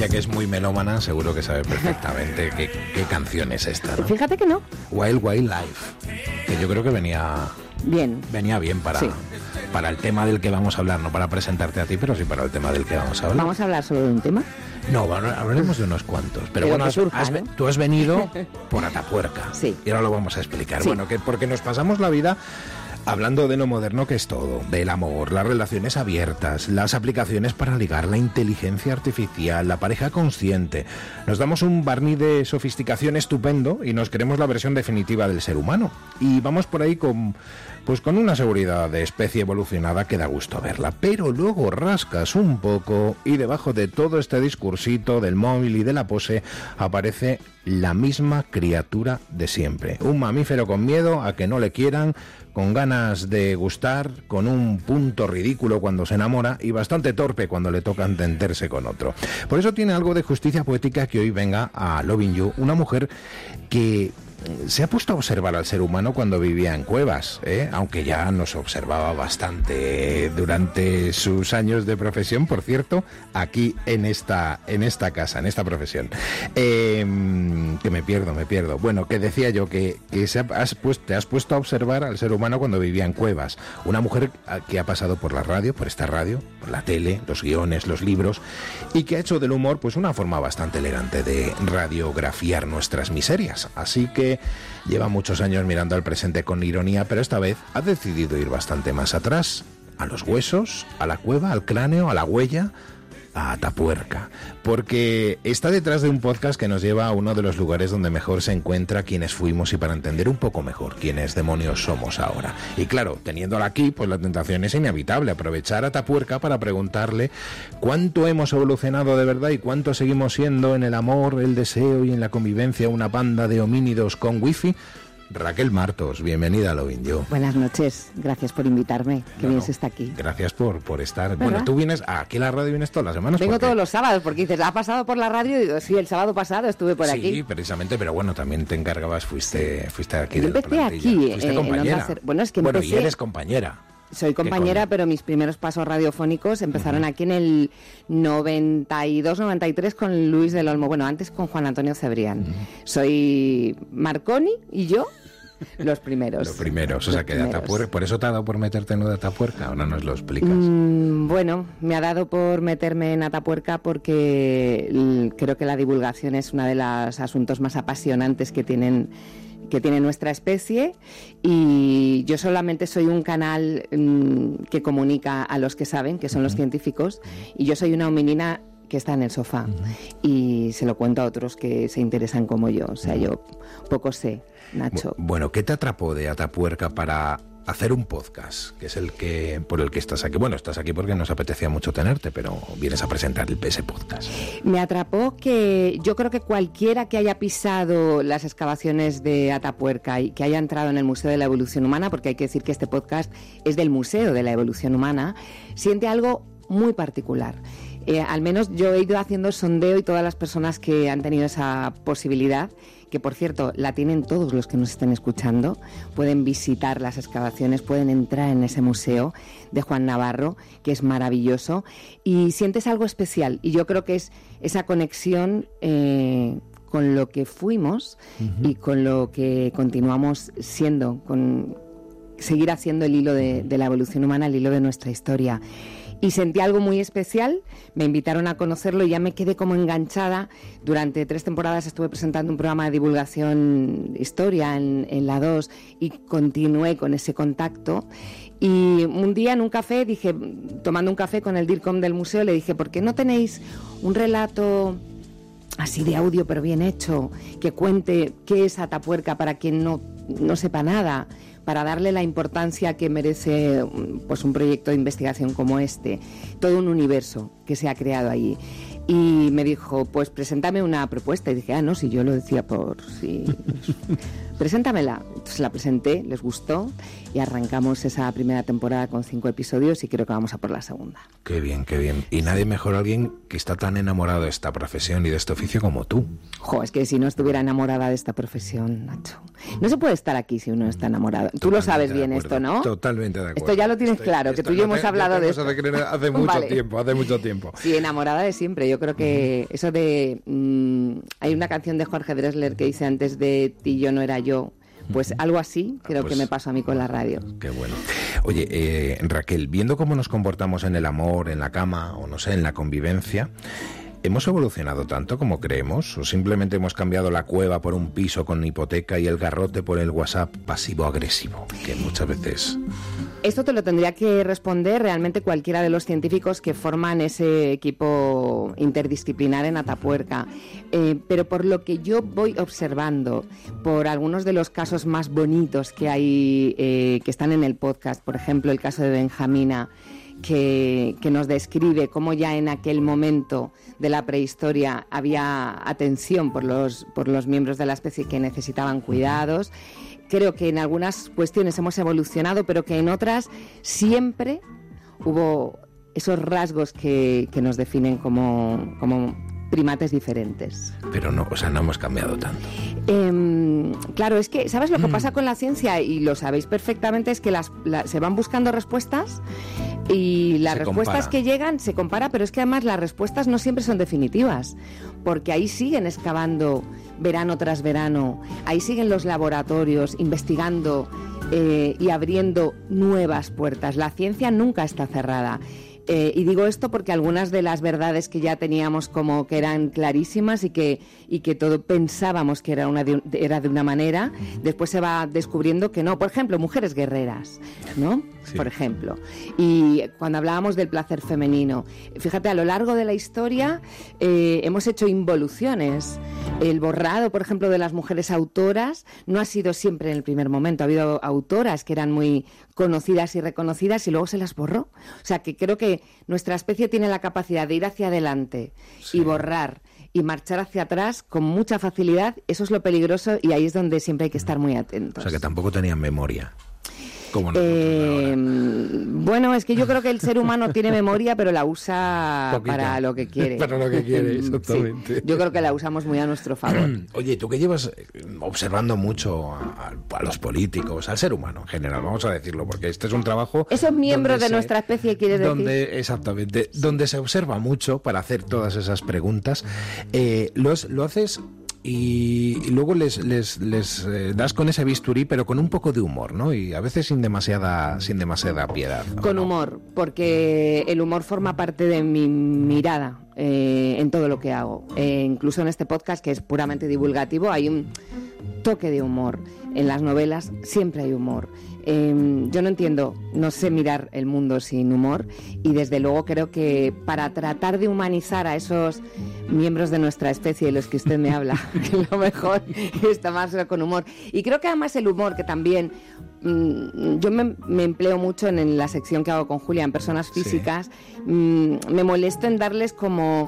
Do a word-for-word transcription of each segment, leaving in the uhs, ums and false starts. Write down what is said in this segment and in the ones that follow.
Ella, que es muy melómana, seguro que sabe perfectamente qué, qué canción es esta, ¿no? Fíjate que no. Wild Wild Life, que yo creo que venía bien, venía bien para, sí. para el tema del que vamos a hablar, no para presentarte a ti, pero sí para el tema del que vamos a hablar. ¿Vamos a hablar solo de un tema? No, bueno, hablaremos de unos cuantos. Pero, pero bueno, has, surja, has, ¿no? tú has venido por Atapuerca. Sí. Y ahora lo vamos a explicar. Sí. Bueno, que porque nos pasamos la vida hablando de lo moderno que es todo, del amor, las relaciones abiertas, las aplicaciones para ligar, la inteligencia artificial, la pareja consciente. Nos damos un barniz de sofisticación estupendo y nos creemos la versión definitiva del ser humano. Y vamos por ahí con, pues con una seguridad de especie evolucionada que da gusto verla. Pero luego rascas un poco y debajo de todo este discursito del móvil y de la pose aparece la misma criatura de siempre. Un mamífero con miedo a que no le quieran, con ganas de gustar, con un punto ridículo cuando se enamora y bastante torpe cuando le toca entenderse con otro. Por eso tiene algo de justicia poética que hoy venga a Loving You, una mujer que se ha puesto a observar al ser humano cuando vivía en cuevas, ¿eh? Aunque ya nos observaba bastante durante sus años de profesión, por cierto, aquí en esta, en esta casa, en esta profesión. Eh, que me pierdo, me pierdo. Bueno, que decía yo que, que se has puesto, te has puesto a observar al ser humano cuando vivía en cuevas. Una mujer que ha pasado por la radio, por esta radio, por la tele, los guiones, los libros, y que ha hecho del humor pues una forma bastante elegante de radiografiar nuestras miserias. Así que lleva muchos años mirando al presente con ironía, pero esta vez ha decidido ir bastante más atrás, a los huesos, a la cueva, al cráneo, a la huella, a Atapuerca, porque está detrás de un podcast que nos lleva a uno de los lugares donde mejor se encuentra quienes fuimos y para entender un poco mejor quiénes demonios somos ahora. Y claro, teniéndola aquí, pues la tentación es inevitable, aprovechar a Atapuerca para preguntarle cuánto hemos evolucionado de verdad y cuánto seguimos siendo en el amor, el deseo y en la convivencia una banda de homínidos con wifi. Raquel Martos, bienvenida a Loving You. Buenas noches, gracias por invitarme, que no, bien no, se está aquí. Gracias por, por estar. ¿Verdad? Bueno, tú vienes aquí a la radio, vienes todas las semanas. Vengo porque... todos los sábados, porque dices, ¿ha pasado por la radio? Y digo, sí, el sábado pasado estuve por sí, aquí. Sí, precisamente, pero bueno, también te encargabas, fuiste, fuiste aquí Yo de la empecé plantilla. aquí, Fuiste eh, compañera. en Onda Cero. Bueno, es que bueno, empecé... y eres compañera. Soy compañera, pero mis primeros pasos radiofónicos empezaron uh-huh. aquí en el noventa y dos noventa y tres con Luis del Olmo. Bueno, antes con Juan Antonio Cebrián. Uh-huh. Soy Marconi y yo... Los primeros. Los primeros, o sea que de Atapuerca, ¿por eso te ha dado por meterte en lo de Atapuerca? ¿O no nos lo explicas? Mm, bueno, me ha dado por meterme en Atapuerca porque l- creo que la divulgación es uno de los asuntos más apasionantes que tienen que tiene nuestra especie, y yo solamente soy un canal mm, que comunica a los que saben, que son uh-huh. los científicos, y yo soy una hominina que está en el sofá uh-huh. y se lo cuento a otros que se interesan como yo. O sea, uh-huh. yo poco sé, Nacho. Bueno, ¿qué te atrapó de Atapuerca para hacer un podcast, que es el que por el que estás aquí? Bueno, estás aquí porque nos apetecía mucho tenerte, pero vienes a presentar el P S Podcast. Me atrapó que yo creo que cualquiera que haya pisado las excavaciones de Atapuerca y que haya entrado en el Museo de la Evolución Humana, porque hay que decir que este podcast es del Museo de la Evolución Humana, siente algo muy particular. Eh, al menos yo he ido haciendo sondeo y todas las personas que han tenido esa posibilidad, que por cierto la tienen todos los que nos estén escuchando, pueden visitar las excavaciones, pueden entrar en ese museo de Juan Navarro, que es maravilloso, y sientes algo especial, y yo creo que es esa conexión eh, con lo que fuimos uh-huh. y con lo que continuamos siendo, con seguir haciendo el hilo de, de la evolución humana, el hilo de nuestra historia. Y sentí algo muy especial, me invitaron a conocerlo y ya me quedé como enganchada. Durante tres temporadas estuve presentando un programa de divulgación historia en, en la dos y continué con ese contacto. Y un día en un café, dije, tomando un café con el DIRCOM del museo, le dije, ¿por qué no tenéis un relato así de audio pero bien hecho, que cuente qué es Atapuerca para quien no, no sepa nada, para darle la importancia que merece pues un proyecto de investigación como este, todo un universo que se ha creado allí? Y me dijo, pues preséntame una propuesta. Y dije, ah, no, si yo lo decía por si preséntamela. Entonces la presenté, les gustó y arrancamos esa primera temporada con cinco episodios y creo que vamos a por la segunda. Qué bien, qué bien. Y nadie mejor alguien que está tan enamorado de esta profesión y de este oficio como tú. Jo, es que si no estuviera enamorada de esta profesión, Nacho, no se puede estar aquí si uno está enamorado. Tú Totalmente lo sabes bien esto, ¿no? Totalmente de acuerdo. Esto ya lo tienes Estoy, claro, esto, que tú y yo no hemos te, hablado de esto. Hace, hace mucho vale. tiempo, hace mucho tiempo. Sí, enamorada de siempre. Yo creo que eso de... Mmm, hay una canción de Jorge Drexler que dice antes de ti yo no era yo. Pues algo así creo ah, pues, que me pasó a mí con la radio. Qué bueno. Oye, eh, Raquel, viendo cómo nos comportamos en el amor, en la cama o no sé, en la convivencia, ¿hemos evolucionado tanto como creemos? ¿O simplemente hemos cambiado la cueva por un piso con hipoteca y el garrote por el WhatsApp pasivo-agresivo? Que muchas veces... Esto te lo tendría que responder realmente cualquiera de los científicos que forman ese equipo interdisciplinar en Atapuerca. Eh, pero por lo que yo voy observando, por algunos de los casos más bonitos que hay, eh, que están en el podcast, por ejemplo, el caso de Benjamina, que, que nos describe cómo ya en aquel momento de la prehistoria había atención por los, por los miembros de la especie que necesitaban cuidados. Creo que en algunas cuestiones hemos evolucionado, pero que en otras siempre hubo esos rasgos que, que nos definen como, como primates diferentes. Pero no, o sea, no hemos cambiado tanto. Eh, claro, es que, ¿sabes lo que pasa con la ciencia? Y lo sabéis perfectamente, es que las, la, se van buscando respuestas y las se respuestas compara. que llegan se compara, pero es que además las respuestas no siempre son definitivas, porque ahí siguen excavando verano tras verano, ahí siguen los laboratorios investigando eh, y abriendo nuevas puertas. La ciencia nunca está cerrada. Eh, y digo esto porque algunas de las verdades que ya teníamos como que eran clarísimas y que, y que todo pensábamos que era, una de, era de una manera, después se va descubriendo que no. Por ejemplo, mujeres guerreras, ¿no? Sí. Por ejemplo. Y cuando hablábamos del placer femenino, fíjate, a lo largo de la historia eh, hemos hecho involuciones. El borrado, por ejemplo, de las mujeres autoras no ha sido siempre en el primer momento. Ha habido autoras que eran muy conocidas y reconocidas y luego se las borró. O sea, que creo que nuestra especie tiene la capacidad de ir hacia adelante sí. y borrar y marchar hacia atrás con mucha facilidad. Eso es lo peligroso y ahí es donde siempre hay que estar muy atentos. O sea, que tampoco tenían memoria. ¿Cómo no? Eh, bueno, es que yo creo que el ser humano tiene memoria, pero la usa Poquita. para lo que quiere. Para lo que quiere, exactamente. Sí, yo creo que la usamos muy a nuestro favor. Oye, tú que llevas observando mucho a, a los políticos, al ser humano en general, vamos a decirlo, porque este es un trabajo... Esos miembros de se, nuestra especie, ¿quieres donde, decir? Exactamente, sí. donde se observa mucho para hacer todas esas preguntas. Eh, lo, lo haces... Y luego les, les, les eh, das con ese bisturí, pero con un poco de humor, ¿no? Y a veces sin demasiada, sin demasiada piedad. Con ¿no? humor, porque el humor forma parte de mi mirada eh, en todo lo que hago. Eh, incluso en este podcast, que es puramente divulgativo, hay un toque de humor. En las novelas siempre hay humor. Eh, yo no entiendo, no sé mirar el mundo sin humor y desde luego creo que para tratar de humanizar a esos miembros de nuestra especie de los que usted me habla, que lo mejor es tomárselo con humor. Y creo que además el humor, que también mmm, yo me, me empleo mucho en, en la sección que hago con Julia, en personas físicas, sí. mmm, me molesto en darles como...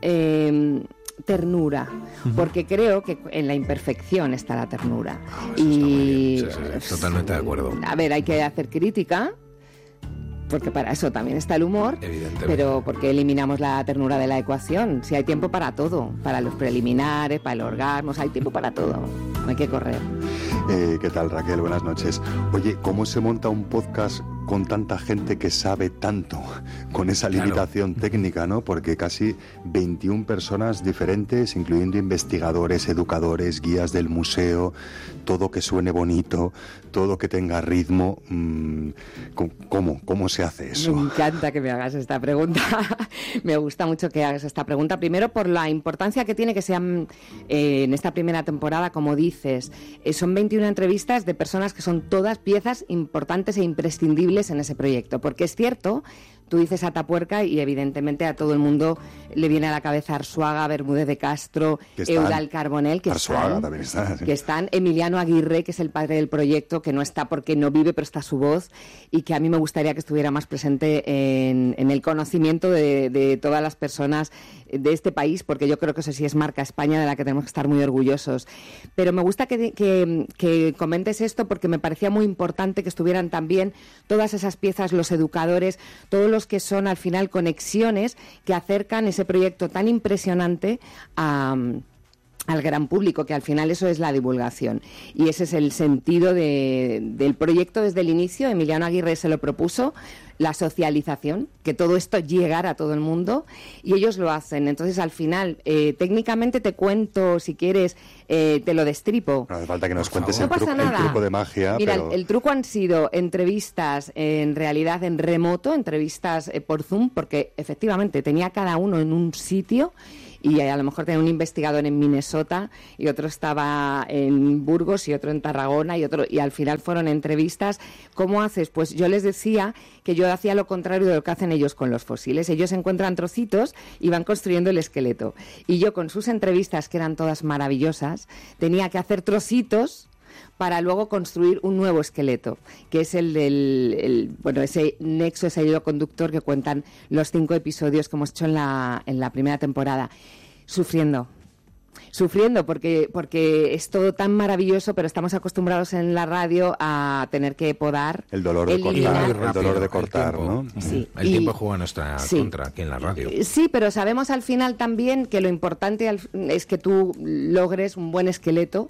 Eh, ternura, porque creo que en la imperfección está la ternura. Oh, y sí, sí, totalmente de acuerdo. A ver, hay que hacer crítica, porque para eso también está el humor, pero porque eliminamos la ternura de la ecuación. Si hay tiempo para todo, para los preliminares, para el orgasmo, hay tiempo para todo, no hay que correr. Eh, ¿Qué tal, Raquel? Buenas noches. Oye, ¿cómo se monta un podcast con tanta gente que sabe tanto, con esa limitación claro. técnica, ¿no? Porque casi veintiuna personas diferentes, incluyendo investigadores, educadores, guías del museo, todo que suene bonito, todo que tenga ritmo. ¿Cómo, cómo se hace eso? Me encanta que me hagas esta pregunta. Me gusta mucho que hagas esta pregunta. Primero, por la importancia que tiene que sean, eh, en esta primera temporada, como dices, eh, son veintiuna entrevistas de personas que son todas piezas importantes e imprescindibles en ese proyecto, porque es cierto, tú dices Atapuerca y evidentemente a todo el mundo le viene a la cabeza Arzuaga, Bermúdez de Castro, Eudal Carbonell, que Arzuaga están, también está, sí. que están, Emiliano Aguirre, que es el padre del proyecto, que no está porque no vive, pero está su voz, y que a mí me gustaría que estuviera más presente en, en el conocimiento de, de todas las personas de este país, porque yo creo que eso sí es marca España de la que tenemos que estar muy orgullosos. Pero me gusta que, que, que comentes esto porque me parecía muy importante que estuvieran también todas esas piezas, los educadores, todos los que son al final conexiones que acercan ese proyecto tan impresionante a... al gran público, que al final eso es la divulgación. Y ese es el sentido de, del proyecto desde el inicio. Emiliano Aguirre se lo propuso, la socialización, que todo esto llegara a todo el mundo, y ellos lo hacen. Entonces, al final, eh, técnicamente te cuento, si quieres, eh, te lo destripo. No hace falta que nos cuentes no el, tru- el truco de magia. Mira, pero... el, el truco han sido entrevistas, eh, en realidad en remoto, entrevistas eh, por Zoom, porque efectivamente tenía cada uno en un sitio, y a lo mejor tenía un investigador en Minnesota y otro estaba en Burgos y otro en Tarragona y otro y al final fueron entrevistas. ¿Cómo haces? Pues yo les decía que yo hacía lo contrario de lo que hacen ellos con los fósiles. Ellos encuentran trocitos y van construyendo el esqueleto. Y yo con sus entrevistas, que eran todas maravillosas, tenía que hacer trocitos para luego construir un nuevo esqueleto, que es el del, el, bueno, ese nexo, ese hilo conductor que cuentan los cinco episodios que hemos hecho en la, en la primera temporada. Sufriendo, sufriendo porque, porque es todo tan maravilloso, pero estamos acostumbrados en la radio a tener que podar. El dolor de eliminar. cortar, el dolor de cortar, ¿no? Sí. El y, tiempo juega en nuestra sí. contra aquí en la radio. Sí, pero sabemos al final también que lo importante al, es que tú logres un buen esqueleto.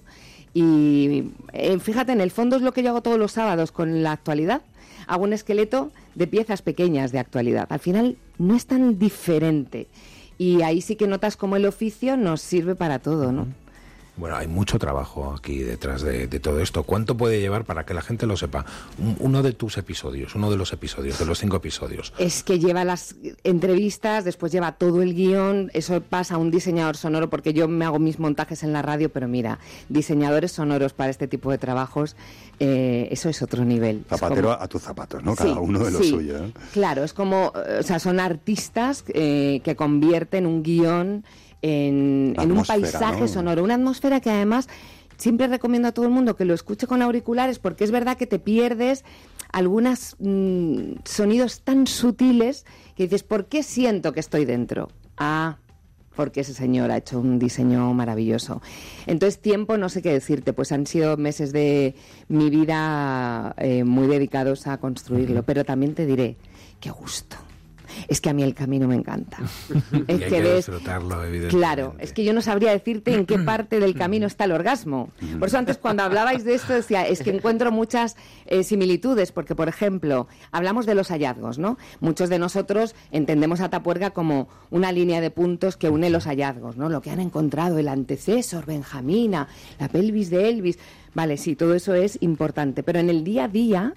Y eh, fíjate, en el fondo es lo que yo hago todos los sábados con la actualidad. Hago un esqueleto de piezas pequeñas de actualidad. Al final no es tan diferente. Y ahí sí que notas cómo el oficio nos sirve para todo, ¿no? Bueno, hay mucho trabajo aquí detrás de, de todo esto. ¿Cuánto puede llevar, para que la gente lo sepa, un, uno de tus episodios, uno de los episodios, de los cinco episodios? Es que lleva las entrevistas, después lleva todo el guión, eso pasa a un diseñador sonoro, porque yo me hago mis montajes en la radio, pero mira, diseñadores sonoros para este tipo de trabajos, eh, eso es otro nivel. Zapatero como... a tus zapatos, ¿no? Cada sí, uno de los sí, suyos. ¿eh? Claro, es como, o sea, son artistas eh, que convierten un guión En, en un paisaje, ¿no? sonoro, una atmósfera que además siempre recomiendo a todo el mundo que lo escuche con auriculares, porque es verdad que te pierdes algunos mmm, sonidos tan sutiles que dices, ¿por qué siento que estoy dentro? Ah, porque ese señor ha hecho un diseño maravilloso. Entonces, tiempo, no sé qué decirte, pues han sido meses de mi vida eh, muy dedicados a construirlo, uh-huh. pero también te diré, qué gusto. Es que a mí el camino me encanta. Es que hay que ves, disfrutarlo, evidentemente. Claro, es que yo no sabría decirte en qué parte del camino está el orgasmo. Por eso antes cuando hablabais de esto decía, es que encuentro muchas eh, similitudes, porque por ejemplo, hablamos de los hallazgos, ¿no? Muchos de nosotros entendemos a Atapuerca como una línea de puntos que une los hallazgos, ¿no? Lo que han encontrado, el antecesor, Benjamina, la pelvis de Elvis. Vale, sí, todo eso es importante, pero en el día a día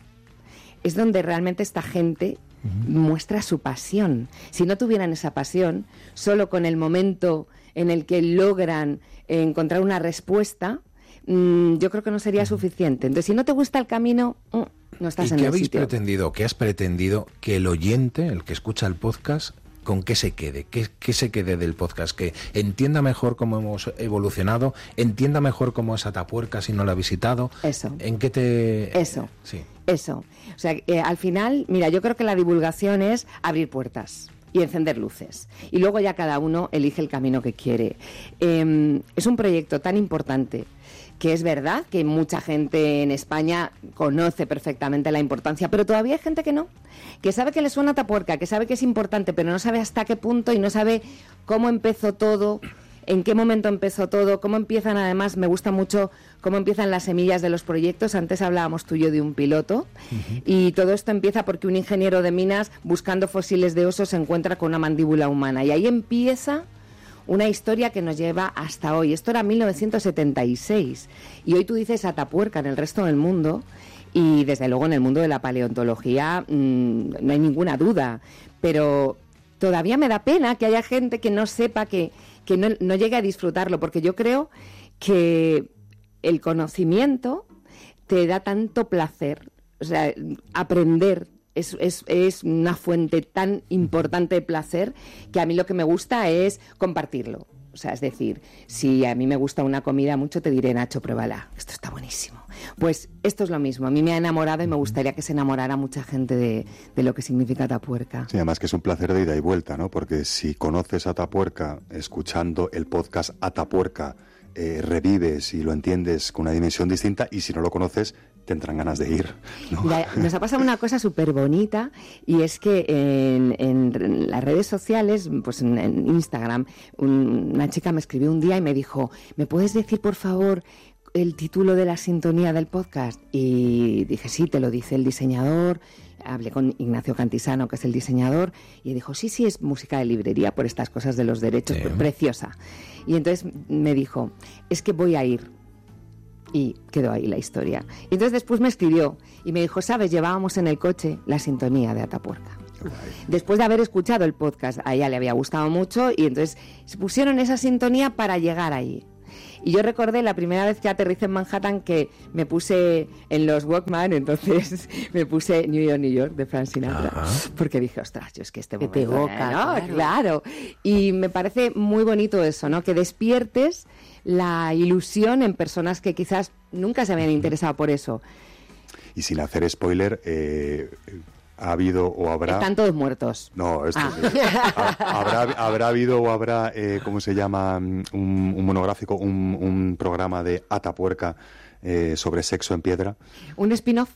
es donde realmente esta gente muestra su pasión. Si no tuvieran esa pasión, solo con el momento en el que logran encontrar una respuesta, mmm, yo creo que no sería suficiente. Entonces, si no te gusta el camino, no estás en el sitio. ¿Y qué habéis pretendido, qué has pretendido que el oyente, el que escucha el podcast, con qué se quede? ¿Qué, qué se quede del podcast? Que entienda mejor cómo hemos evolucionado, entienda mejor cómo es Atapuerca si no lo ha visitado. Eso. ¿En qué te...? Eso. Sí. Eso. O sea, eh, al final, mira, yo creo que la divulgación es abrir puertas y encender luces. Y luego ya cada uno elige el camino que quiere. Eh, es un proyecto tan importante que es verdad que mucha gente en España conoce perfectamente la importancia, pero todavía hay gente que no, que sabe que le suena Atapuerca, que sabe que es importante, pero no sabe hasta qué punto y no sabe cómo empezó todo, en qué momento empezó todo, cómo empiezan, además me gusta mucho cómo empiezan las semillas de los proyectos. Antes hablábamos tú y yo de un piloto, uh-huh. y todo esto empieza porque un ingeniero de minas buscando fósiles de osos se encuentra con una mandíbula humana, y ahí empieza una historia que nos lleva hasta hoy. Esto era mil novecientos setenta y seis, y hoy tú dices Atapuerca en el resto del mundo, y desde luego en el mundo de la paleontología mmm, no hay ninguna duda, pero todavía me da pena que haya gente que no sepa, que, que no, no llegue a disfrutarlo, porque yo creo que el conocimiento te da tanto placer, o sea, aprender Es, es, es una fuente tan importante de placer que a mí lo que me gusta es compartirlo. O sea, es decir, si a mí me gusta una comida mucho, te diré, Nacho, pruébala, esto está buenísimo. Pues esto es lo mismo, a mí me ha enamorado y me gustaría que se enamorara mucha gente de, de lo que significa Atapuerca. Sí, además que es un placer de ida y vuelta, ¿no? Porque si conoces Atapuerca escuchando el podcast Atapuerca, eh, revives y lo entiendes con una dimensión distinta, y si no lo conoces, tendrán ganas de ir, ¿no? Mira, nos ha pasado una cosa súper bonita, y es que en, en las redes sociales, pues en, en Instagram, un, una chica me escribió un día y me dijo, ¿me puedes decir por favor el título de la sintonía del podcast? Y dije, sí, te lo dice el diseñador. Hablé con Ignacio Cantisano, que es el diseñador, y dijo, sí, sí, es música de librería por estas cosas de los derechos, sí. Preciosa. Y entonces me dijo, es que voy a ir. Y quedó ahí la historia. Y entonces después me escribió y me dijo, ¿sabes? Llevábamos en el coche la sintonía de Atapuerca. Después de haber escuchado el podcast, a ella le había gustado mucho, y entonces se pusieron esa sintonía para llegar ahí. Y yo recordé la primera vez que aterricé en Manhattan que me puse en los Walkman, entonces me puse New York, New York de Frank Sinatra. Ajá. Porque dije, ostras, yo es que este momento... Que te evoca, ¿no? claro. Claro. Y me parece muy bonito eso, ¿no? Que despiertes la ilusión en personas que quizás nunca se habían interesado por eso. Y sin hacer spoiler... Eh... ¿Ha habido o habrá...? Están todos muertos. No, esto ah. sí. ¿Habrá, ¿Habrá habido o habrá, eh, ¿cómo se llama? Un, un monográfico, un, un programa de Atapuerca eh, sobre sexo en piedra. ¿Un spin-off?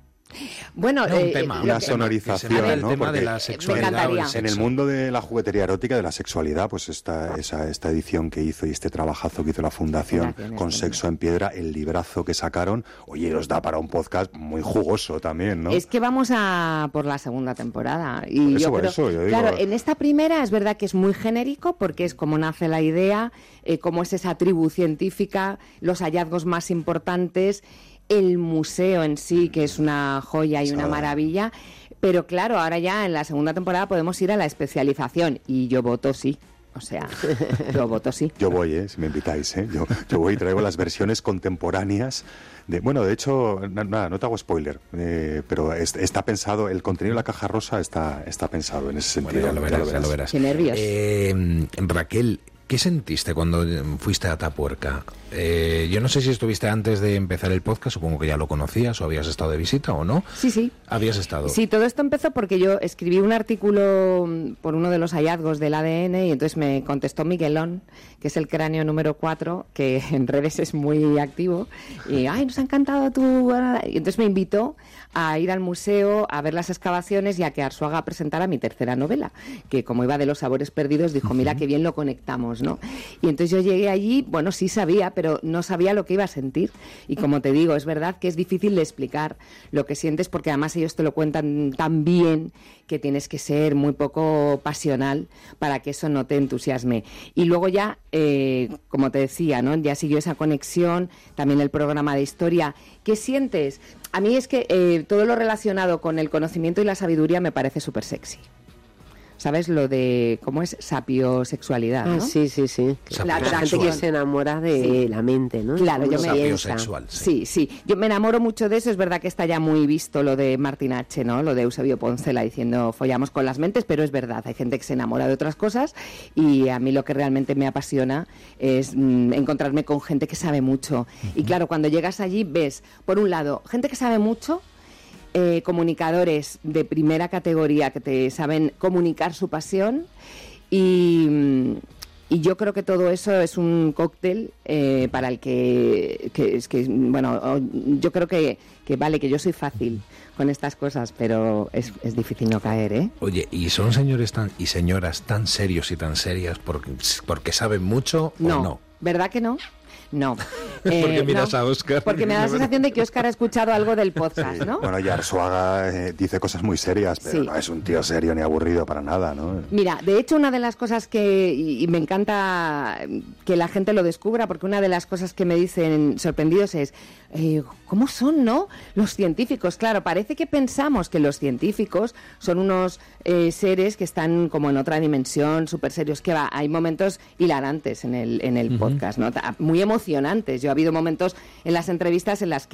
Bueno, no, un eh, tema, una que, sonorización, el ¿no? tema Porque de la sexualidad. Me en el mundo de la juguetería erótica, de la sexualidad, pues esta, esa, esta edición que hizo y este trabajazo que hizo la Fundación con Sexo en Piedra, el librazo que sacaron, oye, os da para un podcast muy jugoso también, ¿no? Es que vamos a por la segunda temporada. Y por eso, yo por creo, eso, yo digo... Claro, en esta primera es verdad que es muy genérico, porque es como nace la idea, eh, cómo es esa tribu científica, los hallazgos más importantes, el museo en sí, que es una joya y una maravilla, pero claro, ahora ya en la segunda temporada podemos ir a la especialización, y yo voto sí. O sea, yo voto sí. Yo voy, ¿eh? Si me invitáis, ¿eh? Yo, yo voy y traigo las versiones contemporáneas. De, bueno, de hecho, nada, no te hago spoiler, eh, pero es, está pensado, el contenido de la caja rosa está, está pensado en ese sentido. Bueno, ya lo verás, ya lo verás. Ya lo verás. Qué nervios. Eh, Raquel, ¿qué sentiste cuando fuiste a Atapuerca? Eh, yo no sé si estuviste antes de empezar el podcast, supongo que ya lo conocías o habías estado de visita o no. Sí, sí. ¿Habías estado? Sí, todo esto empezó porque yo escribí un artículo por uno de los hallazgos del A D N, y entonces me contestó Miguelón, que es el cráneo número cuatro, que en redes es muy activo, y ¡ay, nos ha encantado tu...! Y entonces me invitó a ir al museo, a ver las excavaciones y a que Arzuaga presentara mi tercera novela, que como iba de los sabores perdidos, dijo, mira qué bien lo conectamos, ¿no? Y entonces yo llegué allí, bueno, sí sabía, pero no sabía lo que iba a sentir. Y como te digo, es verdad que es difícil de explicar lo que sientes, porque además ellos te lo cuentan tan bien que tienes que ser muy poco pasional para que eso no te entusiasme. Y luego ya, eh, como te decía, ¿no? Ya siguió esa conexión, también el programa de historia. ¿Qué sientes? A mí es que eh, todo lo relacionado con el conocimiento y la sabiduría me parece súper sexy. ¿Sabes? Lo de, ¿cómo es? Sapiosexualidad, ¿no? Ah, sí, sí, sí. La, la gente que se enamora de sí. la mente, ¿no? Claro, yo me Sapiosexual, sí. sí, sí. Yo me enamoro mucho de eso. Es verdad que está ya muy visto lo de Martin H., ¿no? Lo de Eusebio Poncela diciendo follamos con las mentes, pero es verdad, hay gente que se enamora de otras cosas, y a mí lo que realmente me apasiona es mmm, encontrarme con gente que sabe mucho. Uh-huh. Y claro, cuando llegas allí ves, por un lado, gente que sabe mucho, Eh, comunicadores de primera categoría que te saben comunicar su pasión, y, y yo creo que todo eso es un cóctel eh, para el que, que es que bueno, yo creo que, que vale, que yo soy fácil con estas cosas, pero es, es difícil no caer, ¿eh? Oye, ¿y son señores tan y señoras tan serios y tan serias porque, porque saben mucho no, o no? ¿Verdad que no? No. Eh, porque miras no, a Óscar. Porque me da la sensación de que Óscar ha escuchado algo del podcast, ¿no? Bueno, y Arzuaga eh, dice cosas muy serias, pero sí. No es un tío serio ni aburrido para nada, ¿no? Mira, de hecho, una de las cosas que, y me encanta que la gente lo descubra, porque una de las cosas que me dicen sorprendidos es, eh, ¿cómo son, no? Los científicos, claro, parece que pensamos que los científicos son unos eh, seres que están como en otra dimensión, súper serios, que va, hay momentos hilarantes en el, en el uh-huh. podcast, ¿no? Muy emocionantes. Yo ha habido momentos en las entrevistas en las que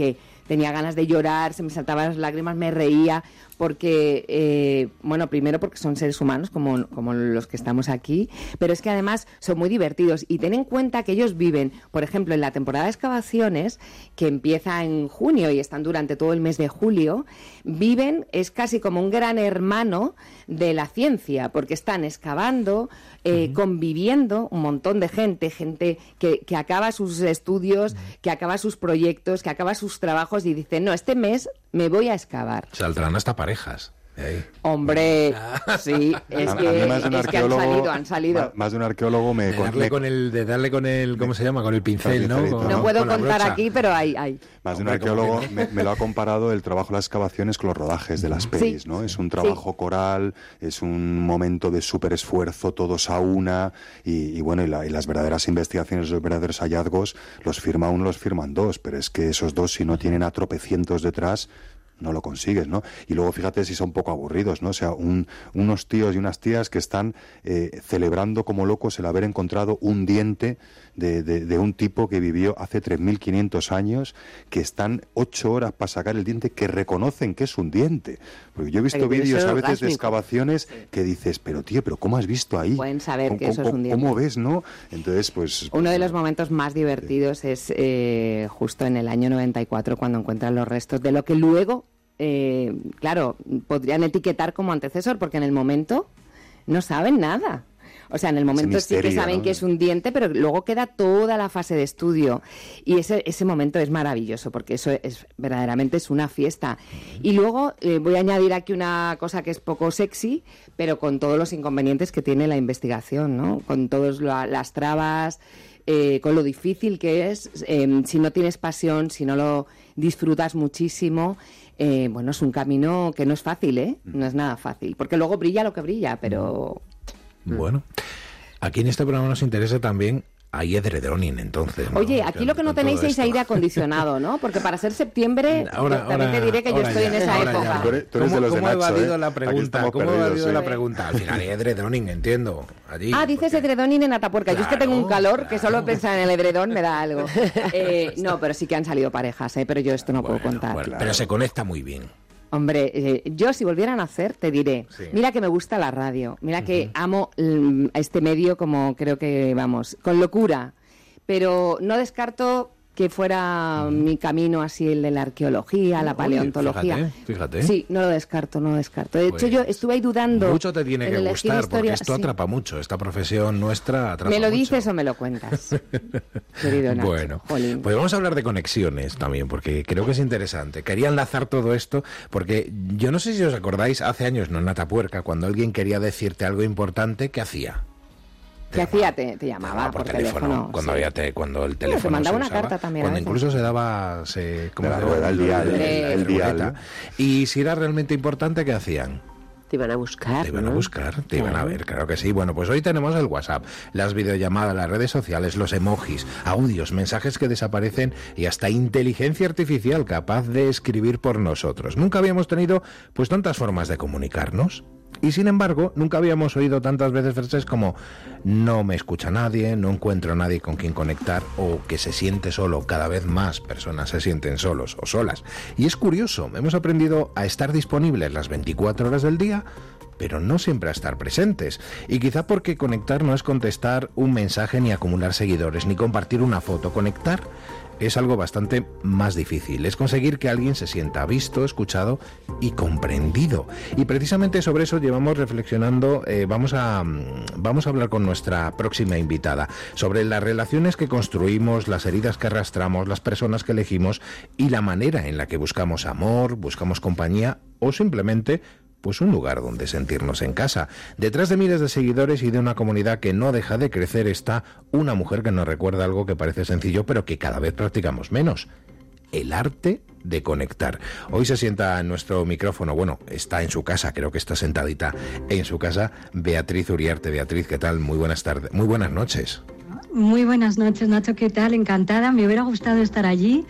tenía ganas de llorar, se me saltaban las lágrimas, me reía, porque, eh, bueno, primero porque son seres humanos como, como los que estamos aquí, pero es que además son muy divertidos. Y ten en cuenta que ellos viven, por ejemplo, en la temporada de excavaciones, que empieza en junio y están durante todo el mes de julio, viven, es casi como un gran hermano de la ciencia, porque están excavando, eh, uh-huh. conviviendo un montón de gente, gente que, que acaba sus estudios, uh-huh. que acaba sus proyectos, que acaba sus trabajos y dice, no, este mes me voy a excavar. Saldrán hasta parejas. Ahí. Hombre, sí, es a, que, a mí más de un es que han salido, han salido. Más, más de un arqueólogo me... De darle con el, de darle con el, ¿cómo se llama? Con el pincel, ¿no? Con, no puedo con contar aquí, pero hay, hay. Más de un arqueólogo me, me lo ha comparado el trabajo de las excavaciones con los rodajes de las pelis, sí. ¿no? Es un trabajo sí. coral, es un momento de súper esfuerzo, todos a una, y, y bueno, y, la, y las verdaderas investigaciones, los verdaderos hallazgos, los firma uno, los firman dos, pero es que esos dos, si no tienen a tropecientos detrás, no lo consigues, ¿no? Y luego fíjate si son poco aburridos, ¿no? O sea, un, unos tíos y unas tías que están eh, celebrando como locos el haber encontrado un diente de, de, de un tipo que vivió hace tres mil quinientos años, que están ocho horas para sacar el diente, que reconocen que es un diente. Porque yo he visto vídeos a veces de excavaciones que dices, pero tío, pero ¿cómo has visto ahí? Pueden saber ¿Cómo, que eso es un diente. ¿Cómo ves, no? Entonces, pues... Uno de los momentos más divertidos es eh, justo en el año noventa y cuatro, cuando encuentran los restos de lo que luego, eh, claro, podrían etiquetar como antecesor, porque en el momento no saben nada. O sea, en el momento misterio, sí que saben, ¿no?, que es un diente, pero luego queda toda la fase de estudio. Y ese, ese momento es maravilloso, porque eso es verdaderamente es una fiesta. Y luego eh, voy a añadir aquí una cosa que es poco sexy, pero con todos los inconvenientes que tiene la investigación, ¿no? Con todas las trabas, eh, con lo difícil que es, eh, si no tienes pasión, si no lo disfrutas muchísimo. Eh, bueno, es un camino que no es fácil, ¿eh? No es nada fácil, porque luego brilla lo que brilla, pero... Bueno, aquí en este programa nos interesa también hay edredoning, entonces, ¿no? Oye, aquí lo que no tenéis es aire acondicionado, ¿no? Porque para ser septiembre, ahora, también ahora, te diré que yo estoy ya, en esa época. Tú eres, tú eres ¿Cómo, ¿cómo he evadido ¿eh? la pregunta? ¿Cómo he evadido la pregunta? Al final hay edredoning, entiendo. Allí, ah, dices porque... edredoning en Atapuerca. Claro, yo es que tengo un calor claro. que solo pensar en el edredón me da algo. Eh, no, pero sí que han salido parejas, ¿eh? Pero yo esto no bueno, puedo contar. Bueno, claro. Pero se conecta muy bien. Hombre, eh, yo si volvieran a hacer te diré, sí. mira que me gusta la radio, mira que uh-huh. amo mm, este medio como creo que, vamos, con locura, pero no descarto que fuera uh-huh. mi camino así el de la arqueología, la paleontología. Oye, fíjate, fíjate. Sí, no lo descarto, no lo descarto. De pues hecho, yo estuve ahí dudando. Mucho te tiene que gustar, historia, porque esto sí. atrapa mucho, esta profesión nuestra atrapa mucho. ¿Me lo mucho. dices o me lo cuentas? Querido Nacho. Bueno, Jolín. Pues vamos a hablar de conexiones también, porque creo que es interesante. Quería enlazar todo esto, porque yo no sé si os acordáis, hace años, no en Atapuerca, cuando alguien quería decirte algo importante, ¿qué hacía? ¿Qué hacía? Te, te llamaba por, por teléfono, teléfono cuando, sí. había te, cuando el teléfono te mandaba se una usaba, carta también. Cuando incluso se daba... Se, como la rueda, el dial. El, el, el dial. Y si era realmente importante, ¿qué hacían? Te iban a buscar, Te iban ¿no? a buscar, te iban a ver, claro que sí. Bueno, pues hoy tenemos el WhatsApp, las videollamadas, las redes sociales, los emojis, audios, mensajes que desaparecen y hasta inteligencia artificial capaz de escribir por nosotros. Nunca habíamos tenido pues tantas formas de comunicarnos. Y sin embargo, nunca habíamos oído tantas veces frases como no me escucha nadie, no encuentro a nadie con quien conectar, o que se siente solo. Cada vez más personas se sienten solos o solas. Y es curioso, hemos aprendido a estar disponibles las veinticuatro horas del día, pero no siempre a estar presentes. Y quizá porque conectar no es contestar un mensaje, ni acumular seguidores, ni compartir una foto. Conectar es algo bastante más difícil, es conseguir que alguien se sienta visto, escuchado y comprendido. Y precisamente sobre eso llevamos reflexionando, eh, vamos a, vamos a hablar con nuestra próxima invitada, sobre las relaciones que construimos, las heridas que arrastramos, las personas que elegimos y la manera en la que buscamos amor, buscamos compañía o simplemente pues un lugar donde sentirnos en casa. Detrás de miles de seguidores y de una comunidad que no deja de crecer está una mujer que nos recuerda algo que parece sencillo pero que cada vez practicamos menos: el arte de conectar. Hoy se sienta en nuestro micrófono, bueno, está en su casa, creo que está sentadita en su casa, Beatriz Uriarte. Beatriz, ¿qué tal? Muy buenas tardes, muy buenas noches. Muy buenas noches, Nacho, ¿qué tal? Encantada, me hubiera gustado estar allí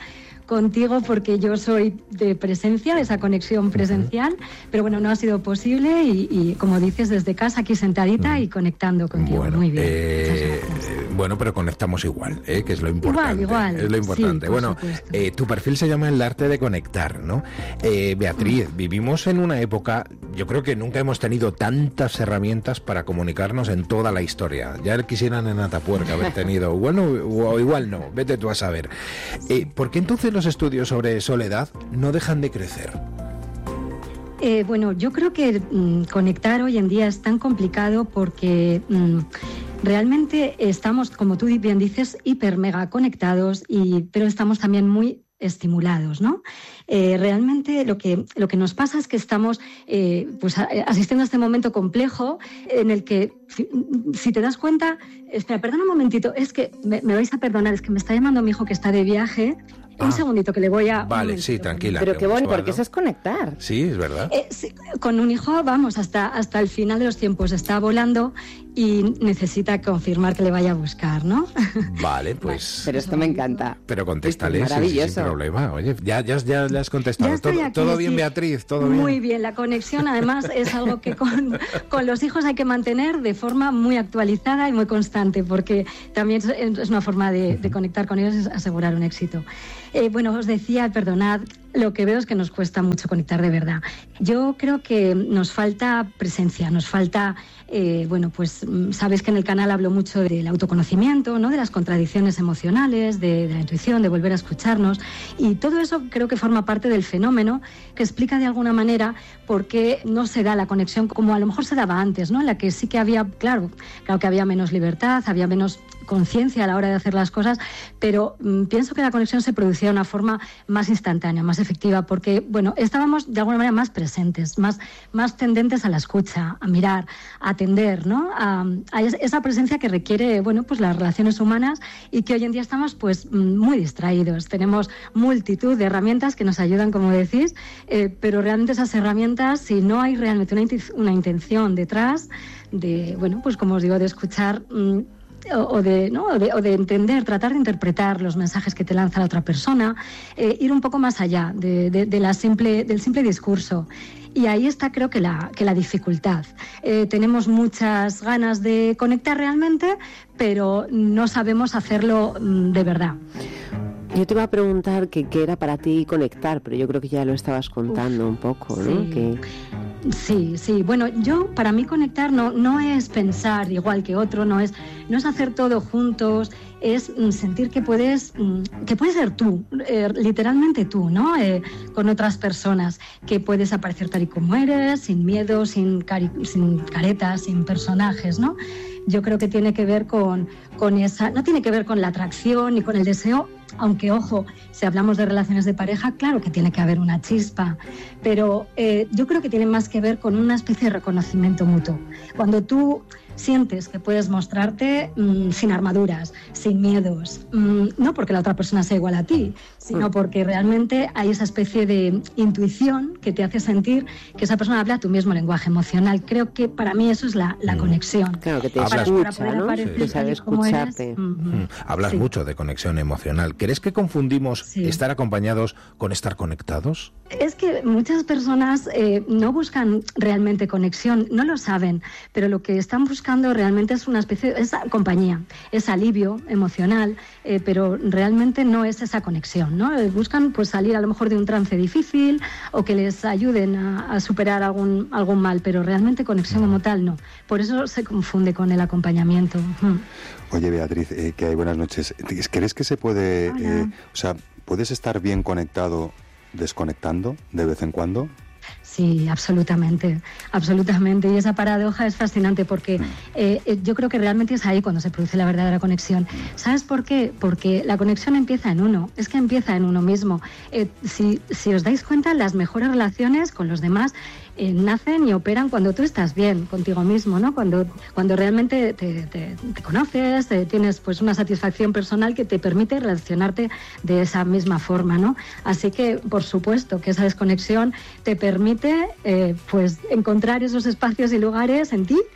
contigo porque yo soy de presencia, de esa conexión presencial, pero bueno, no ha sido posible y, y como dices, desde casa aquí sentadita uh-huh. y conectando contigo. Bueno, muy bien. Eh, bueno, pero conectamos igual, ¿eh? Que es lo importante. Igual, igual. Es lo importante. Sí, bueno, eh, tu perfil se llama El arte de conectar, ¿no? Eh, Beatriz, uh-huh. vivimos en una época, yo creo que nunca hemos tenido tantas herramientas para comunicarnos en toda la historia. Ya quisieran en Atapuerca haber tenido, bueno, o igual no, vete tú a saber. Eh, ¿Por qué entonces los estudios sobre soledad no dejan de crecer? Eh, bueno, yo creo que mmm, conectar hoy en día es tan complicado porque mmm, realmente estamos, como tú bien dices, hiper mega conectados, y, pero estamos también muy estimulados, ¿no? Eh, realmente lo que, lo que nos pasa es que estamos eh, pues, asistiendo a este momento complejo en el que, si, si te das cuenta, espera, perdona un momentito, es que me, me vais a perdonar, es que me está llamando mi hijo que está de viaje. Ah, un segundito que le voy a... Vale, sí, tranquila. Pero qué bueno, porque eso es conectar. Sí, es verdad. Eh, sí, con un hijo, vamos, hasta, hasta el final de los tiempos está volando y necesita confirmar que le vaya a buscar, ¿no? Vale, pues... Pero esto me encanta. Pero contéstale, es maravilloso. Sin problema. Oye, ya, ya, ya le has contestado. Ya todo, aquí, todo bien, sí. Beatriz, todo bien. Muy bien, la conexión además es algo que con, con los hijos hay que mantener de forma muy actualizada y muy constante, porque también es una forma de, de conectar con ellos, es asegurar un éxito. Eh, bueno, os decía, perdonad, lo que veo es que nos cuesta mucho conectar de verdad. Yo creo que nos falta presencia, nos falta, eh, bueno, pues sabes que en el canal hablo mucho del autoconocimiento, ¿no? De las contradicciones emocionales, de, de la intuición, de volver a escucharnos, y todo eso creo que forma parte del fenómeno que explica de alguna manera por qué no se da la conexión como a lo mejor se daba antes, ¿no? En la que sí que había, claro, claro que había menos libertad, había menos conciencia a la hora de hacer las cosas, pero mmm, pienso que la conexión se producía de una forma más instantánea, más efectiva, porque, bueno, estábamos de alguna manera más presentes, más, más tendentes a la escucha, a mirar, a atender, ¿no? A, a esa presencia que requiere, bueno, pues las relaciones humanas, y que hoy en día estamos, pues, muy distraídos. Tenemos multitud de herramientas que nos ayudan, como decís, eh, pero realmente esas herramientas, si no hay realmente una, una intención detrás de, bueno, pues como os digo, de escuchar... Mmm, O de, ¿no? o, de, o de entender, tratar de interpretar los mensajes que te lanza la otra persona, eh, ir un poco más allá de, de, de la simple, del simple discurso. Y ahí está, creo que la, que la dificultad. Eh, tenemos muchas ganas de conectar realmente, pero no sabemos hacerlo de verdad. Yo te iba a preguntar que qué era para ti conectar, pero yo creo que ya lo estabas contando Uf, un poco, ¿no? Sí. Que... Sí, sí. Bueno, yo, para mí conectar no, no es pensar igual que otro, no es, no es hacer todo juntos, es mm, sentir que puedes, mm, que puedes ser tú, eh, literalmente tú, ¿no? Eh, con otras personas, que puedes aparecer tal y como eres, sin miedo, sin, cari- sin caretas, sin personajes, ¿no? Yo creo que tiene que ver con, con esa... No tiene que ver con la atracción ni con el deseo, aunque, ojo, si hablamos de relaciones de pareja, claro que tiene que haber una chispa, pero eh, yo creo que tiene más que ver con una especie de reconocimiento mutuo. Cuando tú sientes que puedes mostrarte mmm, sin armaduras, sin miedos, mmm, no porque la otra persona sea igual a ti, sino porque realmente hay esa especie de intuición que te hace sentir que esa persona habla tu mismo lenguaje emocional. Creo que para mí eso es la, la mm. conexión. Claro, que te Hablas, escucha, ¿no? Que sabe escucharte. Eres, mm-hmm. Hablas sí. mucho de conexión emocional. ¿Crees que confundimos sí. estar acompañados con estar conectados? Es que muchas personas eh, no buscan realmente conexión, no lo saben, pero lo que están buscando realmente es una especie de esa compañía, es alivio emocional, eh, pero realmente no es esa conexión, ¿no? Buscan pues salir a lo mejor de un trance difícil o que les ayuden a, a superar algún, algún mal, pero realmente conexión como tal no. Por eso se confunde con el acompañamiento. Oye, Beatriz, eh, que hay buenas noches. ¿Crees que se puede, eh, o sea, puedes estar bien conectado desconectando de vez en cuando? Sí, absolutamente, absolutamente. Y esa paradoja es fascinante porque eh, yo creo que realmente es ahí cuando se produce la verdadera conexión. ¿Sabes por qué? Porque la conexión empieza en uno, es que empieza en uno mismo. Eh, si, si os dais cuenta, las mejores relaciones con los demás eh, nacen y operan cuando tú estás bien contigo mismo, ¿no? Cuando, cuando realmente te, te, te conoces, te, tienes pues una satisfacción personal que te permite relacionarte de esa misma forma, ¿no? Así que, por supuesto, que esa desconexión te permite Eh, pues encontrar esos espacios y lugares en ti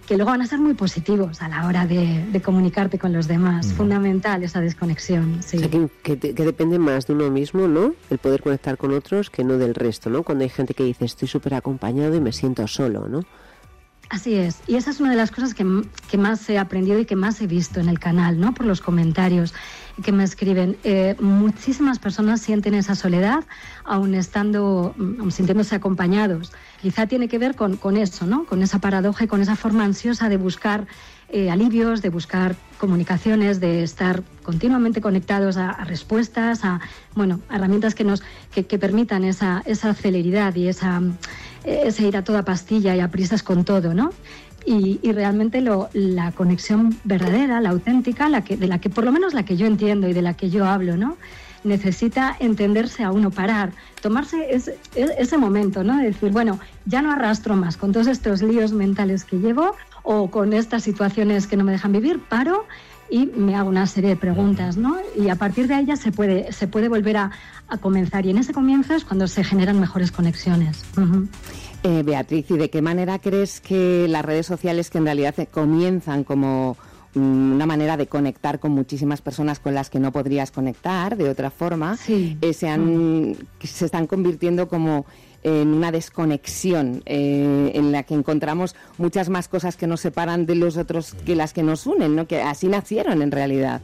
que luego van a ser muy positivos a la hora de, de comunicarte con los demás. Mm. Fundamental esa desconexión. Sí. O sea, que, que, que depende más de uno mismo, ¿no? El poder conectar con otros que no del resto, ¿no? Cuando hay gente que dice estoy súper acompañado y me siento solo, ¿no? Así es, y esa es una de las cosas que, que más he aprendido y que más he visto en el canal, ¿no? Por los comentarios que me escriben. Eh, muchísimas personas sienten esa soledad, aun estando, aun sintiéndose acompañados. Quizá tiene que ver con, con eso, ¿no? Con esa paradoja y con esa forma ansiosa de buscar eh, alivios, de buscar comunicaciones, de estar continuamente conectados a, a respuestas, a, bueno, a herramientas que nos que, que permitan esa, esa celeridad y esa, ese ir a toda pastilla y a prisas con todo, ¿no? Y, y realmente lo, la conexión verdadera, la auténtica, la que, de la que por lo menos la que yo entiendo y de la que yo hablo, ¿no? Necesita entenderse a uno, parar, tomarse ese, ese momento, ¿no? De decir, bueno, ya no arrastro más con todos estos líos mentales que llevo o con estas situaciones que no me dejan vivir, paro y me hago una serie de preguntas, ¿no? Y a partir de ahí ya se puede, se puede volver a, a comenzar. Y en ese comienzo es cuando se generan mejores conexiones. Uh-huh. Eh, Beatriz, ¿y de qué manera crees que las redes sociales, que en realidad comienzan como una manera de conectar con muchísimas personas con las que no podrías conectar de otra forma, sí. eh, se, han, se están convirtiendo como en una desconexión eh, en la que encontramos muchas más cosas que nos separan de los otros que las que nos unen, ¿no? Que así nacieron en realidad.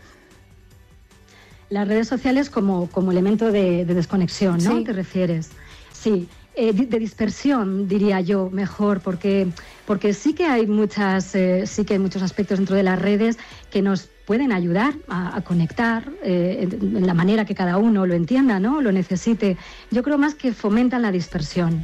Las redes sociales como, como elemento de, de desconexión, ¿no? Sí. ¿Te refieres? Sí. Eh, de dispersión, diría yo, mejor, porque, porque sí que hay muchas, eh, sí que hay muchos aspectos dentro de las redes que nos pueden ayudar a, a conectar eh, en, en la manera que cada uno lo entienda, ¿no? Lo necesite. Yo creo más que fomentan la dispersión.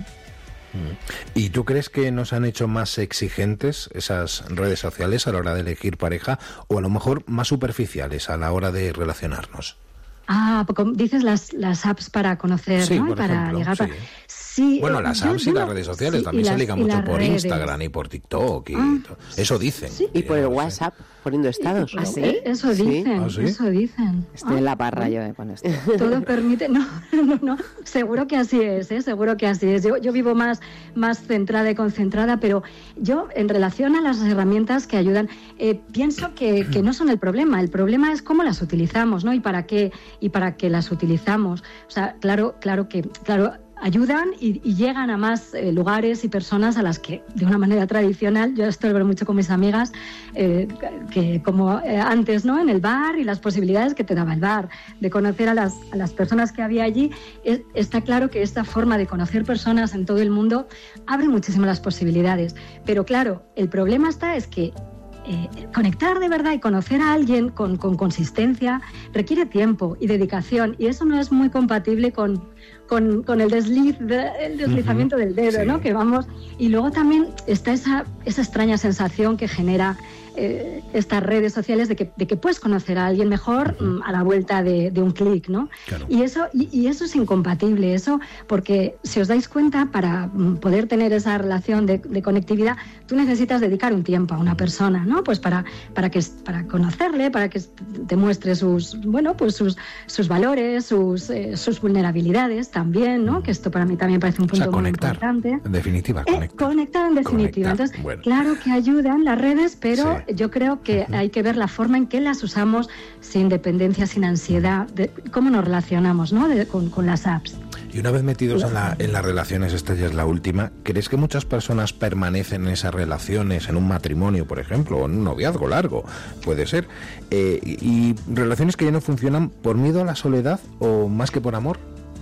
¿Y tú crees que nos han hecho más exigentes esas redes sociales a la hora de elegir pareja o a lo mejor más superficiales a la hora de relacionarnos? Ah, porque dices las, las apps para conocer, sí, ¿no? Por para ejemplo, llegar sí. para... Sí, bueno, las apps yo, y yo las redes sociales sí, también se las, ligan mucho por redes. Instagram y por TikTok y ah, eso dicen. Sí. Y por el WhatsApp, poniendo estados. ¿Ah, sí? Eso dicen, ¿Ah, sí? eso dicen. Estoy ah, en la parra yo con esto. Todo permite, no, no, no, seguro que así es, ¿eh? Seguro que así es. Yo, yo vivo más, más centrada y concentrada, pero yo en relación a las herramientas que ayudan, eh, pienso que, que no son el problema, el problema es cómo las utilizamos, ¿no? Y para qué, y para qué las utilizamos. O sea, claro, claro que, claro, ayudan y, y llegan a más eh, lugares y personas a las que de una manera tradicional, yo esto lo veo mucho con mis amigas, eh, que como eh, antes, ¿no? En el bar y las posibilidades que te daba el bar, de conocer a las, a las personas que había allí, es, está claro que esta forma de conocer personas en todo el mundo abre muchísimo las posibilidades, pero claro, el problema está es que Eh, conectar de verdad y conocer a alguien con, con consistencia requiere tiempo y dedicación y eso no es muy compatible con, con, con el, desliz, el deslizamiento uh-huh. del dedo, sí. ¿no? Que vamos, y luego también está esa, esa extraña sensación que genera eh, estas redes sociales de que, de que puedes conocer a alguien mejor uh-huh. a la vuelta de, de un clic, ¿no? Claro. Y, eso, y, y eso es incompatible, eso porque si os dais cuenta, para poder tener esa relación de, de conectividad, tú necesitas dedicar un tiempo a una persona, ¿no? Pues para, para, que, para conocerle, para que te muestre sus, bueno, pues sus, sus valores, sus, eh, sus vulnerabilidades también, ¿no? Que esto para mí también parece un punto o sea, muy conectar, importante. En definitiva, conectar. Eh, conectar en definitiva. Conectar. Entonces, bueno. Claro que ayudan las redes, pero sí. yo creo que uh-huh. hay que ver la forma en que las usamos sin dependencia, sin ansiedad, de cómo nos relacionamos, ¿no? De, con, con las apps. Y una vez metidos en, la, en las relaciones, esta ya es la última, ¿crees que muchas personas permanecen en esas relaciones, en un matrimonio, por ejemplo, o en un noviazgo largo, puede ser, eh, y, y relaciones que ya no funcionan por miedo a la soledad o más que por amor?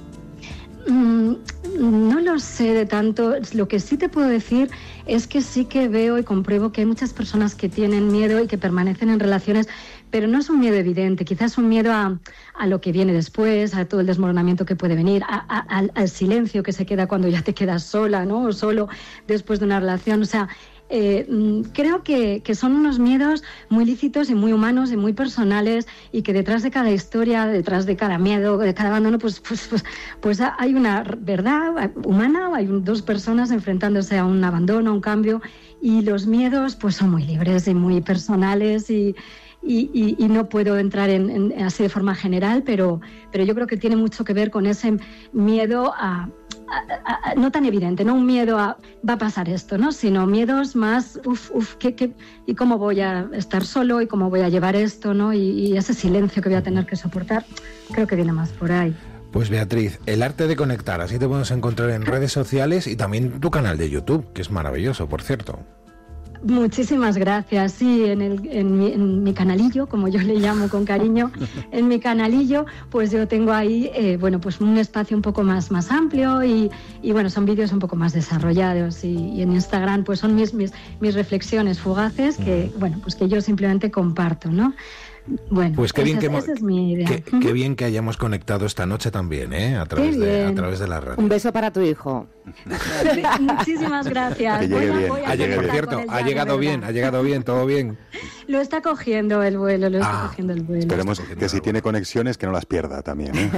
Mm, no lo sé de tanto. Lo que sí te puedo decir es que sí que veo y compruebo que hay muchas personas que tienen miedo y que permanecen en relaciones, pero no es un miedo evidente, quizás es un miedo a, a lo que viene después, a todo el desmoronamiento que puede venir, a, a, al, al silencio que se queda cuando ya te quedas sola, ¿no? O solo después de una relación. O sea, eh, creo que, que son unos miedos muy lícitos y muy humanos y muy personales, y que detrás de cada historia, detrás de cada miedo, de cada abandono, pues, pues, pues, pues hay una verdad humana, hay dos personas enfrentándose a un abandono, a un cambio, y los miedos pues son muy libres y muy personales y Y, y, y no puedo entrar en, en, así de forma general, pero, pero yo creo que tiene mucho que ver con ese miedo a, a, a, no tan evidente, no un miedo a va a pasar esto, ¿no? Sino miedos más, uff, uff, ¿qué, qué, y cómo voy a estar solo y cómo voy a llevar esto, ¿no? Y, y ese silencio que voy a tener que soportar, creo que viene más por ahí. Pues Beatriz, el arte de conectar, así te podemos encontrar en redes sociales y también tu canal de YouTube, que es maravilloso, por cierto. Muchísimas gracias. Sí, en, el, en, mi, en mi canalillo, como yo le llamo con cariño, en mi canalillo, pues yo tengo ahí, eh, bueno, pues un espacio un poco más, más amplio y, y bueno, son vídeos un poco más desarrollados y, y en Instagram pues son mis, mis, mis reflexiones fugaces que, bueno, pues que yo simplemente comparto, ¿no? Bueno, pues qué bien, esa, que, esa es mi idea. Qué, qué bien que hayamos conectado esta noche también, ¿eh? A través, de, a través de la radio. Un beso para tu hijo. Muchísimas gracias. Que llegue voy a, bien. voy a Ayer, por cierto, ha llegado bien, ha llegado bien, todo bien. Lo está cogiendo el vuelo, lo está ah, cogiendo el vuelo. Esperemos que si tiene conexiones que no las pierda también, ¿eh?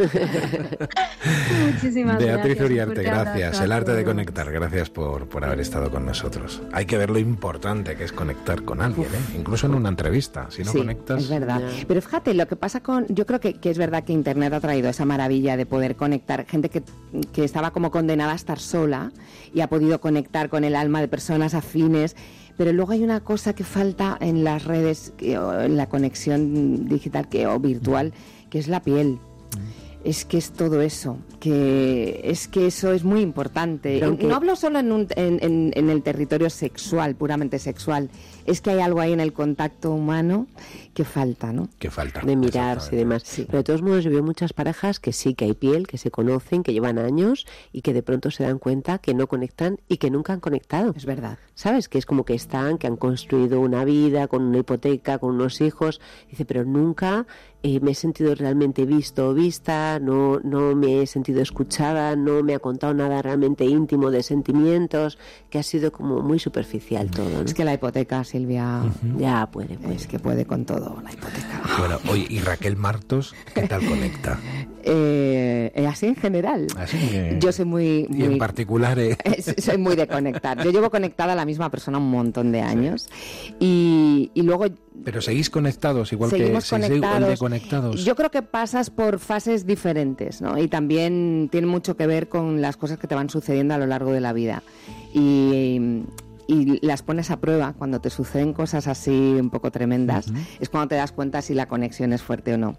Muchísimas Beatriz gracias. Uriarte, gracias. El arte de conectar, gracias por, por haber estado con nosotros. Hay que ver lo importante que es conectar con alguien, ¿eh? Incluso en una entrevista, si no sí, conectas... es verdad. Pero fíjate, lo que pasa con... Yo creo que, que es verdad que Internet ha traído esa maravilla de poder conectar. Gente que, que estaba como condenada a estar sola y ha podido conectar con el alma de personas afines. Pero luego hay una cosa que falta en las redes, que, o en la conexión digital que, o virtual, que es la piel. Es que es todo eso, que es que eso es muy importante. Aunque... No hablo solo en, un, en, en, en el territorio sexual, puramente sexual. Es que hay algo ahí en el contacto humano que falta, ¿no? Que falta. De mirarse y demás. Sí. Pero de todos modos yo veo muchas parejas que sí, que hay piel, que se conocen, que llevan años y que de pronto se dan cuenta que no conectan y que nunca han conectado. Es verdad. ¿Sabes? Que es como que están, que han construido una vida con una hipoteca, con unos hijos. Dice, pero nunca eh, me he sentido realmente visto o vista, no, no me he sentido escuchada, no me ha contado nada realmente íntimo de sentimientos, que ha sido como muy superficial todo, ¿no? Es que la hipoteca, Silvia, uh-huh. ya puede, puede. Es que puede con todo, la hipoteca. Bueno, oye, ¿y Raquel Martos qué tal conecta? Eh, así en general. Así que... Yo soy muy... Y muy... en particular... Eh... Soy muy de conectar. Yo llevo conectada a la misma persona un montón de años. Sí. Y, y luego... Pero seguís conectados, igual Seguimos que conectados. seguís igual de conectados. Yo creo que pasas por fases diferentes, ¿no? Y también tiene mucho que ver con las cosas que te van sucediendo a lo largo de la vida. Y... y las pones a prueba cuando te suceden cosas así un poco tremendas, uh-huh. es cuando te das cuenta si la conexión es fuerte o no.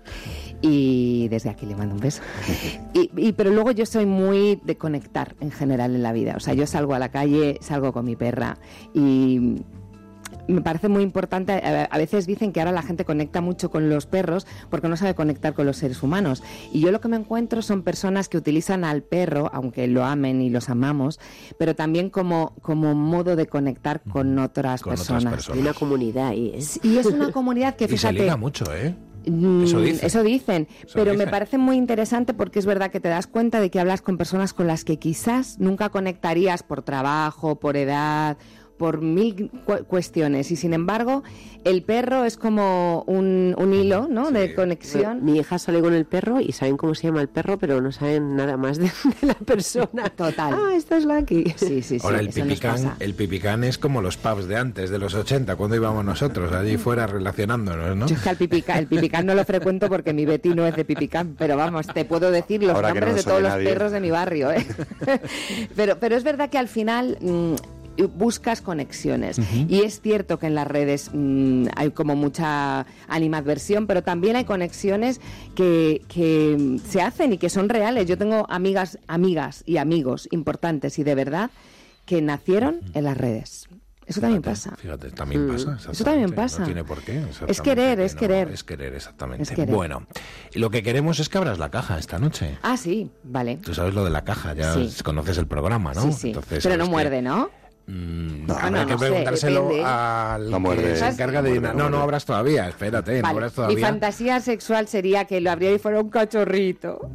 Y desde aquí le mando un beso. y, y, pero luego yo soy muy de conectar en general en la vida. O sea, yo salgo a la calle, salgo con mi perra y... me parece muy importante, a veces dicen que ahora la gente conecta mucho con los perros porque no sabe conectar con los seres humanos. Y yo lo que me encuentro son personas que utilizan al perro, aunque lo amen y los amamos, pero también como, como modo de conectar con otras, con personas. otras personas. Hay una comunidad ahí, ¿eh? Y es una comunidad que, fíjate... Y se liga mucho, ¿eh? Eso dicen. Eso dicen, Eso pero dicen. Me parece muy interesante porque es verdad que te das cuenta de que hablas con personas con las que quizás nunca conectarías por trabajo, por edad... por mil cu- cuestiones y sin embargo el perro es como un, un hilo, ¿no? Sí. De conexión. Mi hija sale con el perro y saben cómo se llama el perro, pero no saben nada más de, de la persona. Total. Ah, esta es Lucky. Sí, sí, sí. Ahora el pipicán, el pipicán es como los pubs de antes, de los ochenta, cuando íbamos nosotros allí fuera relacionándonos, ¿no? Yo es que el pipicán, el pipicán no lo frecuento porque mi Betty no es de pipicán, pero vamos, te puedo decir los Ahora nombres no de todos nadie. los perros de mi barrio, ¿eh? pero, pero es verdad que al final... Mmm, buscas conexiones. Uh-huh. Y es cierto que en las redes mmm, hay como mucha animadversión, pero también hay conexiones que, que se hacen y que son reales. Yo tengo amigas, amigas y amigos importantes y de verdad que nacieron uh-huh. en las redes. Eso fíjate, también pasa. Fíjate, también pasa. Eso también pasa. No tiene por qué. Es querer, es no, querer. Es querer, exactamente. Es querer. Bueno, lo que queremos es que abras la caja esta noche. Ah, sí, vale. Tú sabes lo de la caja, ya sí. conoces el programa, ¿no? Sí, sí. Entonces, pero no que... muerde, ¿no? Mm, no, habrá no, que no preguntárselo sé, al no muerde, que se encarga de... No, no, no abras todavía, espérate, vale. no abras todavía. Mi fantasía sexual sería que lo abriera y fuera un cachorrito.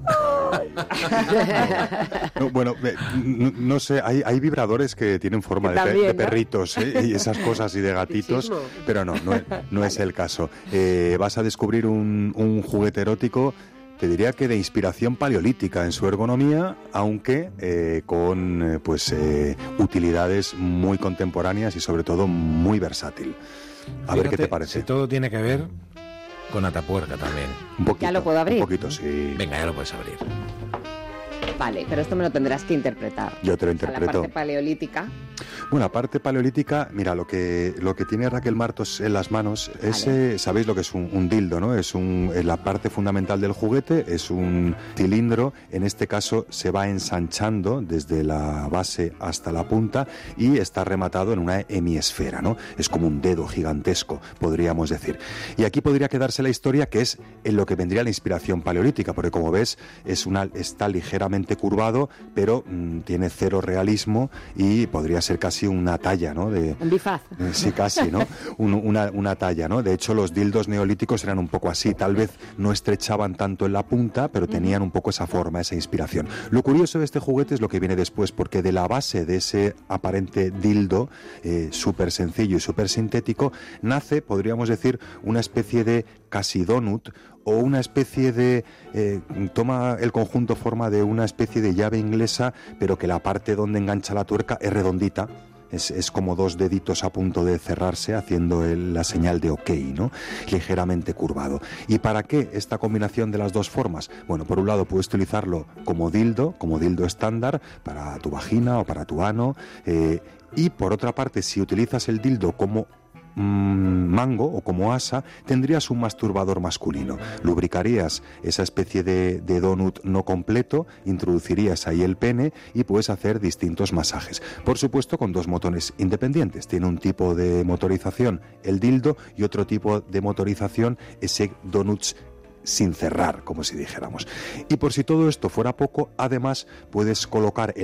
no, bueno, no, no sé, hay, hay vibradores que tienen forma de, También, de perritos, ¿eh? Y esas cosas y de gatitos, pero no, no, no es el caso. Eh, vas a descubrir un, un juguete erótico, te diría que de inspiración paleolítica en su ergonomía, aunque eh, con eh, pues eh, utilidades muy contemporáneas y sobre todo muy versátil. A Fíjate, ver qué te parece. Si todo tiene que ver con Atapuerca también. Un poquito, ¿Ya lo puedo abrir? Un poquito, sí. Venga, ya lo puedes abrir. Vale, pero esto me lo tendrás que interpretar. Yo te lo O sea, interpreto. la parte paleolítica. Bueno, la parte paleolítica, mira, lo que lo que tiene Raquel Martos en las manos es, Vale. eh, sabéis lo que es un, un dildo, ¿no? Es un, eh, la parte fundamental del juguete, es un cilindro, en este caso se va ensanchando desde la base hasta la punta y está rematado en una hemisfera, ¿no? Es como un dedo gigantesco, podríamos decir. Y aquí podría quedarse la historia, que es en lo que vendría la inspiración paleolítica, porque como ves, es una, está ligeramente curvado, pero mmm, tiene cero realismo y podría ser casi una talla, ¿no? De, Un bifaz. eh, sí, casi, ¿no? Un, una, una talla, ¿no? De hecho, los dildos neolíticos eran un poco así, tal vez no estrechaban tanto en la punta, pero tenían un poco esa forma, esa inspiración. Lo curioso de este juguete es lo que viene después, porque de la base de ese aparente dildo, eh, súper sencillo y súper sintético, nace, podríamos decir, una especie de casi donut, o una especie de... Eh, toma el conjunto forma de una especie de llave inglesa, pero que la parte donde engancha la tuerca es redondita. Es, es como dos deditos a punto de cerrarse, haciendo el, la señal de OK, ¿no? Ligeramente curvado. ¿Y para qué esta combinación de las dos formas? Bueno, por un lado puedes utilizarlo como dildo, como dildo estándar, para tu vagina o para tu ano, eh, y por otra parte, si utilizas el dildo como mango o como asa, tendrías un masturbador masculino. Lubricarías esa especie de, de donut no completo, introducirías ahí el pene y puedes hacer distintos masajes. Por supuesto, con dos motores independientes. Tiene un tipo de motorización el dildo y otro tipo de motorización ese donuts sin cerrar, como si dijéramos. Y por si todo esto fuera poco, además puedes colocar el